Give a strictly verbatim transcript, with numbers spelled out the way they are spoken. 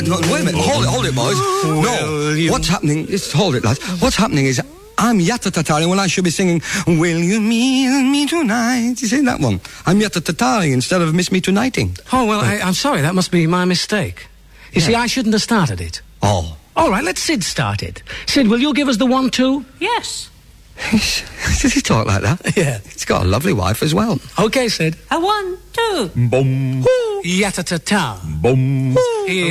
no, wait a minute. Hold it, hold it, boys. Well, no. you- What's happening? Just hold it, lads. What's happening is I'm Yatatatari when I should be singing Will You Meet Me Tonight? You see that one? I'm Yatatatari instead of Miss Me Tonighting. Oh, well, I, I'm sorry. That must be my mistake. You see, I shouldn't have started it. Oh. All right, let Sid start it. Sid, will you give us the one-two? Yes. Does he talk like that? Yeah. He's got a lovely wife as well. Okay, Sid. A one, two. Boom. Yatatata. Boom. Yeah.